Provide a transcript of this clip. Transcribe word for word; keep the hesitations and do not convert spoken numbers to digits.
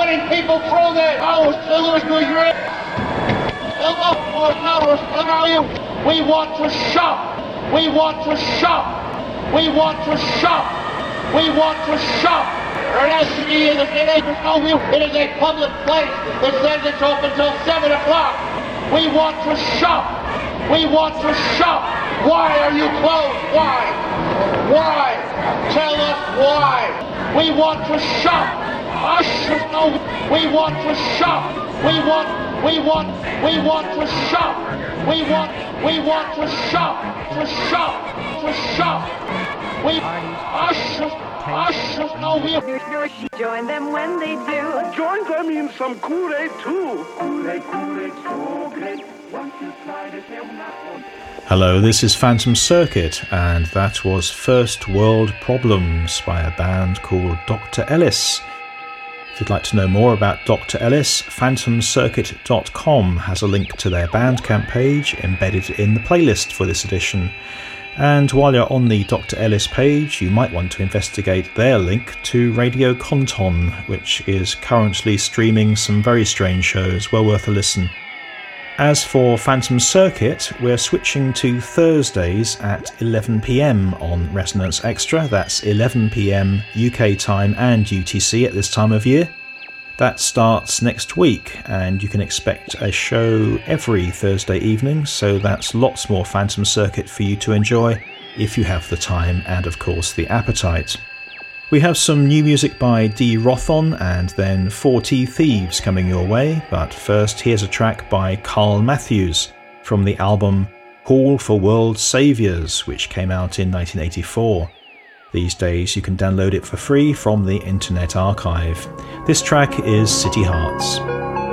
letting people through their house. We want to shop. We want to shop. We want to shop. We want to shop. It is a public place that says it's open till seven o'clock. We want to shop. We want to shop. Why are you closed? Why? Why? Tell us why. We want to shop. We want to shop. We want, we want, we want to shop. We want, we want to shop. To shop. To shop. We, us, us, no, we. Join them when they do. Join them in some Kool-Aid too. Kool-Aid, Kool-Aid, so great. Once you tried it, they'll not want. Hello, this is Phantom Circuit, and that was First World Problems by a band called Doctor Ellis. If you'd like to know more about Doctor Ellis, phantom circuit dot com has a link to their Bandcamp page embedded in the playlist for this edition. And while you're on the Doctor Ellis page, you might want to investigate their link to Radio Conton, which is currently streaming some very strange shows, well worth a listen. As for Phantom Circuit, we're switching to Thursdays at eleven p m on Resonance Extra. That's eleven p m U K time and U T C at this time of year. That starts next week, and you can expect a show every Thursday evening, so that's lots more Phantom Circuit for you to enjoy if you have the time and, of course, the appetite. We have some new music by Dee Rothon and then forty Thieves coming your way, but first here's a track by Carl Matthews from the album Hall for World Saviours, which came out in nineteen eighty-four. These days you can download it for free from the Internet Archive. This track is City Hearts.